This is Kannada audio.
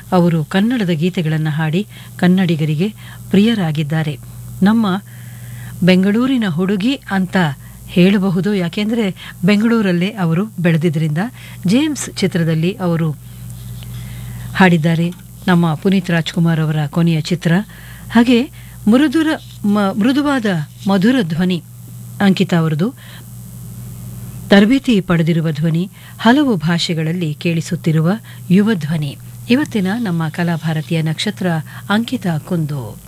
ಅವರು ಕನ್ನಡದ ಗೀತೆಗಳನ್ನು ಹಾಡಿ ಕನ್ನಡಿಗರಿಗೆ ಪ್ರಿಯರಾಗಿದ್ದಾರೆ. ನಮ್ಮ ಬೆಂಗಳೂರಿನ ಹುಡುಗಿ ಅಂತ ಹೇಳಬಹುದು, ಯಾಕೆಂದರೆ ಬೆಂಗಳೂರಲ್ಲೇ ಅವರು ಬೆಳೆದಿದ್ದರಿಂದ. ಜೇಮ್ಸ್ ಚಿತ್ರದಲ್ಲಿ ಅವರು ಹಾಡಿದ್ದಾರೆ, ನಮ್ಮ ಪುನೀತ್ ರಾಜ್ಕುಮಾರ್ ಅವರ ಕೊನೆಯ ಚಿತ್ರ. ಹಾಗೆ ಮೃದುವಾದ ಮಧುರ ಧ್ವನಿ ಅಂಕಿತಾ ಅವರದು, ತರಬೇತಿ ಪಡೆದಿರುವ ಧ್ವನಿ, ಹಲವು ಭಾಷೆಗಳಲ್ಲಿ ಕೇಳಿಸುತ್ತಿರುವ ಯುವ ಧ್ವನಿ. ಇವತ್ತಿನ ನಮ್ಮ ಕಲಾಭಾರತಿಯ ನಕ್ಷತ್ರ ಅಂಕಿತಾ ಕುಂದು.